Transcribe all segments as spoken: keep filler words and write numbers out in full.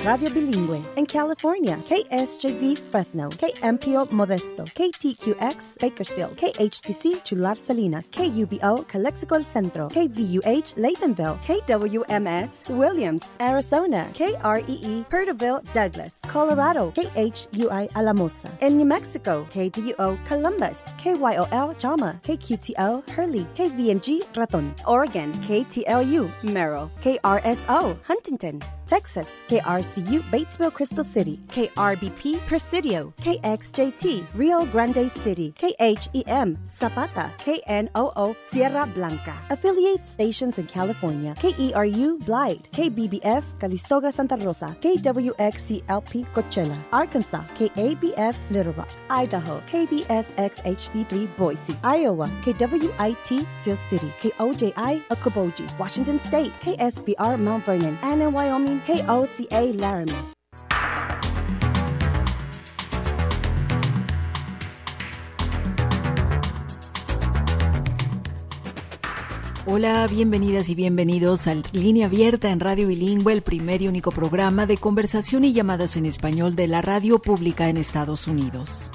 Radio Bilingüe. En California, K S J V Fresno, K M P O Modesto, K T Q X Bakersfield, K H T C Chular Salinas, K U B O Calexico El Centro, K V U H Laytonville, K W M S Williams, Arizona, K R E E Perterville Douglas, Colorado, K H U I Alamosa. En New Mexico, K D U O Columbus, K Y O L Jama, K Q T O Hurley, K V M G Raton. Oregon, K T L U Merrill, K R S O Huntington. Texas, K R C U Batesville Crystal City, K R B P Presidio, K X J T Rio Grande City, K H E M Zapata, K N O O Sierra Blanca. Affiliate stations in California, K E R U Blythe, K B B F Calistoga Santa Rosa, K W X C L P Coachella, Arkansas, K A B F Little Rock, Idaho, K B S X H D three Boise, Iowa, K W I T Sioux City, K O J I Okoboji, Washington State, K S B R Mount Vernon, and in Wyoming, K O C A Laramie. Hola, bienvenidas y bienvenidos a Línea Abierta en Radio Bilingüe, el primer y único programa de conversación y llamadas en español de la radio pública en Estados Unidos.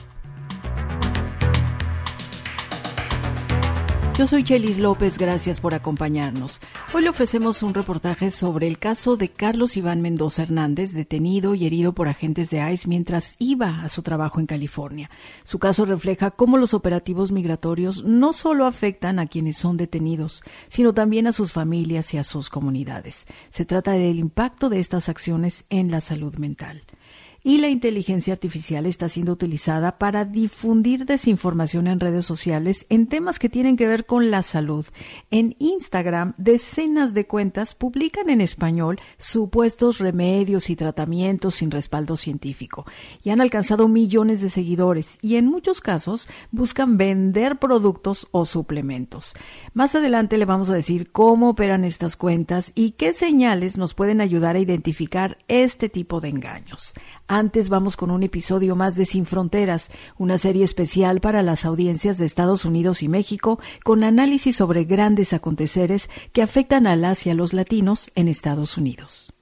Yo soy Chelis López, gracias por acompañarnos. Hoy le ofrecemos un reportaje sobre el caso de Carlos Iván Mendoza Hernández, detenido y herido por agentes de I C E mientras iba a su trabajo en California. Su caso refleja cómo los operativos migratorios no solo afectan a quienes son detenidos, sino también a sus familias y a sus comunidades. Se trata del impacto de estas acciones en la salud mental. Y la inteligencia artificial está siendo utilizada para difundir desinformación en redes sociales en temas que tienen que ver con la salud. En Instagram, decenas de cuentas publican en español supuestos remedios y tratamientos sin respaldo científico y han alcanzado millones de seguidores y en muchos casos buscan vender productos o suplementos. Más adelante le vamos a decir cómo operan estas cuentas y qué señales nos pueden ayudar a identificar este tipo de engaños. Antes vamos con un episodio más de Sin Fronteras, una serie especial para las audiencias de Estados Unidos y México, con análisis sobre grandes aconteceres que afectan al Asia y a los latinos en Estados Unidos.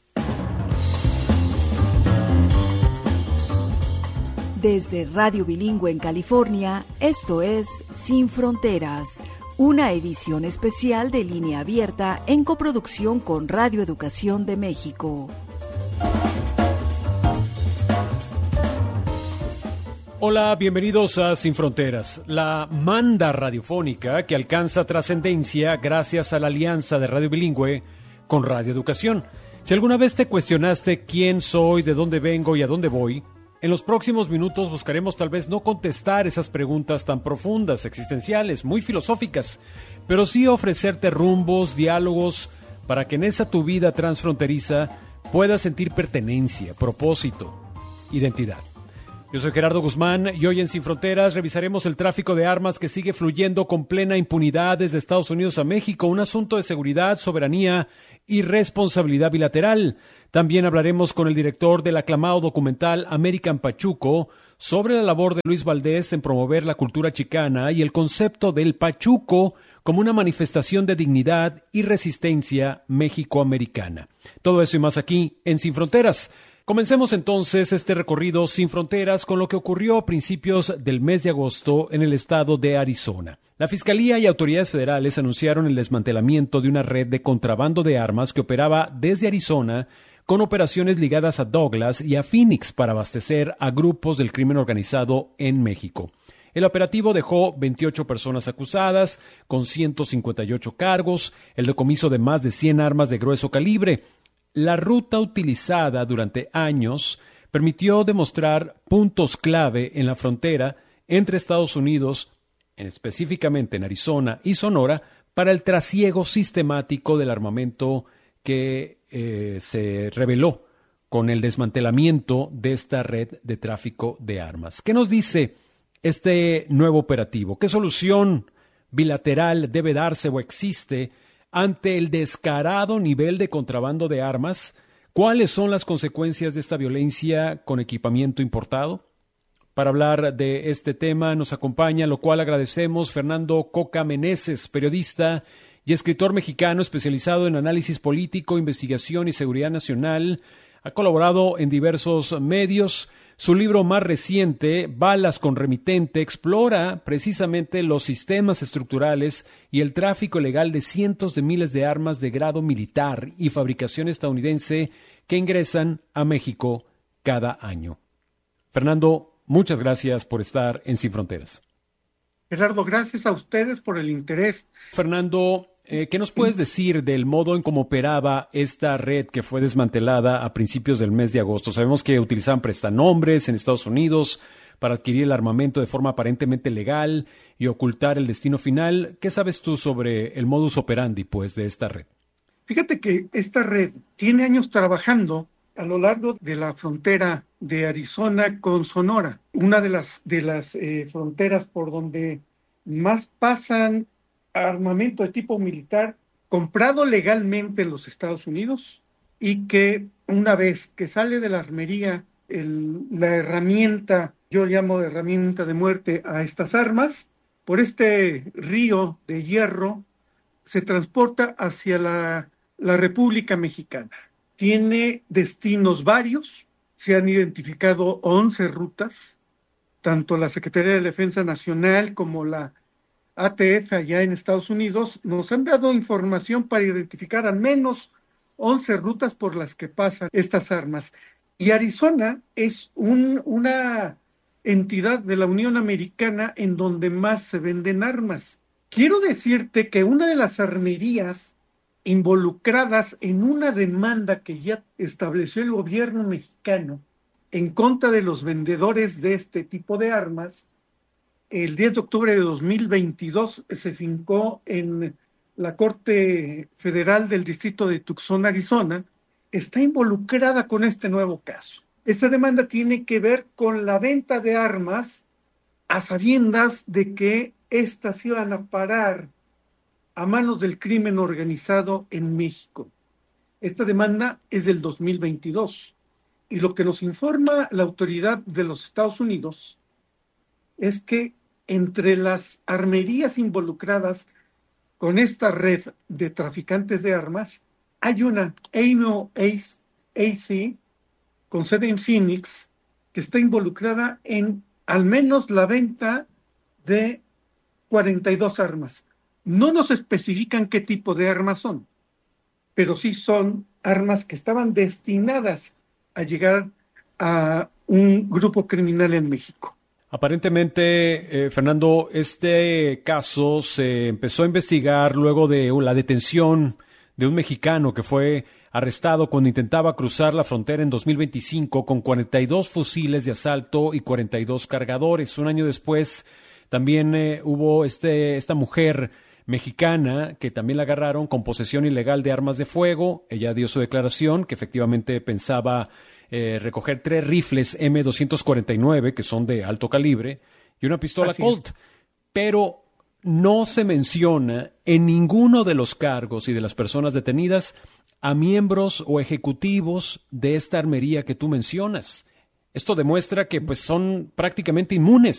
Desde Radio Bilingüe en California, esto es Sin Fronteras, una edición especial de Línea Abierta en coproducción con Radio Educación de México. Hola, bienvenidos a Sin Fronteras, la manda radiofónica que alcanza trascendencia gracias a la alianza de Radio Bilingüe con Radio Educación. Si alguna vez te cuestionaste quién soy, de dónde vengo y a dónde voy, en los próximos minutos buscaremos tal vez no contestar esas preguntas tan profundas, existenciales, muy filosóficas, pero sí ofrecerte rumbos, diálogos, para que en esa tu vida transfronteriza puedas sentir pertenencia, propósito, identidad. Yo soy Gerardo Guzmán y hoy en Sin Fronteras revisaremos el tráfico de armas que sigue fluyendo con plena impunidad desde Estados Unidos a México, un asunto de seguridad, soberanía y responsabilidad bilateral. También hablaremos con el director del aclamado documental American Pachuco sobre la labor de Luis Valdés en promover la cultura chicana y el concepto del pachuco como una manifestación de dignidad y resistencia mexicoamericana. Todo eso y más aquí en Sin Fronteras. Comencemos entonces este recorrido sin fronteras con lo que ocurrió a principios del mes de agosto en el estado de Arizona. La Fiscalía y autoridades federales anunciaron el desmantelamiento de una red de contrabando de armas que operaba desde Arizona con operaciones ligadas a Douglas y a Phoenix para abastecer a grupos del crimen organizado en México. El operativo dejó veintiocho personas acusadas, con ciento cincuenta y ocho cargos, el decomiso de más de cien armas de grueso calibre. La ruta utilizada durante años permitió demostrar puntos clave en la frontera entre Estados Unidos, específicamente en Arizona y Sonora, para el trasiego sistemático del armamento que eh, se reveló con el desmantelamiento de esta red de tráfico de armas. ¿Qué nos dice este nuevo operativo? ¿Qué solución bilateral debe darse o existe ante el descarado nivel de contrabando de armas? ¿Cuáles son las consecuencias de esta violencia con equipamiento importado? Para hablar de este tema nos acompaña, lo cual agradecemos, Fernando Coca Meneses, periodista y escritor mexicano especializado en análisis político, investigación y seguridad nacional, Ha colaborado en diversos medios. Su libro más reciente, Balas con remitente, explora precisamente los sistemas estructurales y el tráfico ilegal de cientos de miles de armas de grado militar y fabricación estadounidense que ingresan a México cada año. Fernando, muchas gracias por estar en Sin Fronteras. Gerardo, gracias a ustedes por el interés. Fernando, eh, ¿qué nos puedes decir del modo en cómo operaba esta red que fue desmantelada a principios del mes de agosto? Sabemos que utilizaban prestanombres en Estados Unidos para adquirir el armamento de forma aparentemente legal y ocultar el destino final. ¿Qué sabes tú sobre el modus operandi, pues, de esta red? Fíjate que esta red tiene años trabajando a lo largo de la frontera de Arizona con Sonora, una de las, de las eh, fronteras por donde más pasan armamento de tipo militar comprado legalmente en los Estados Unidos y que una vez que sale de la armería el, la herramienta, yo llamo de herramienta de muerte a estas armas, por este río de hierro se transporta hacia la, la República Mexicana. Tiene destinos varios, se han identificado once rutas, tanto la Secretaría de Defensa Nacional como la A T F allá en Estados Unidos nos han dado información para identificar al menos once rutas por las que pasan estas armas. Y Arizona es un, una entidad de la Unión Americana en donde más se venden armas. Quiero decirte que una de las armerías involucradas en una demanda que ya estableció el gobierno mexicano en contra de los vendedores de este tipo de armas, el diez de octubre de dos mil veintidós se fincó en la Corte Federal del Distrito de Tucson, Arizona, está involucrada con este nuevo caso. Esa demanda tiene que ver con la venta de armas a sabiendas de que éstas iban a parar a manos del crimen organizado en México. Esta demanda es del dos mil veintidós y lo que nos informa la autoridad de los Estados Unidos es que entre las armerías involucradas con esta red de traficantes de armas hay una Ammo A C con sede en Phoenix que está involucrada en al menos la venta de cuarenta y dos armas. No nos especifican qué tipo de armas son, pero sí son armas que estaban destinadas a llegar a un grupo criminal en México. Aparentemente, eh, Fernando, este caso se empezó a investigar luego de la detención de un mexicano que fue arrestado cuando intentaba cruzar la frontera en dos mil veinticinco con cuarenta y dos fusiles de asalto y cuarenta y dos cargadores. Un año después también eh, hubo este, esta mujer mexicana que también la agarraron con posesión ilegal de armas de fuego. Ella dio su declaración que efectivamente pensaba eh, recoger tres rifles eme doscientos cuarenta y nueve que son de alto calibre y una pistola Así Colt. Es. Pero no se menciona en ninguno de los cargos y de las personas detenidas a miembros o ejecutivos de esta armería que tú mencionas. Esto demuestra que pues son prácticamente inmunes